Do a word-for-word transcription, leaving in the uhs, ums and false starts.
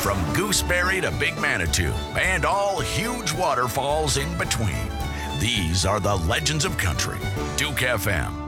from Gooseberry to Big Manitou and all huge waterfalls in between. These are the legends of country. Duke F M.